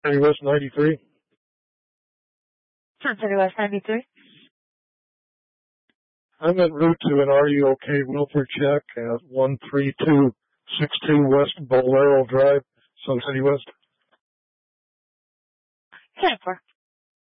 City West 93. Sun City West 93. I'm en route to an Are You OK welfare check at 13262 West Bolero Drive, Sun City West. 10-4.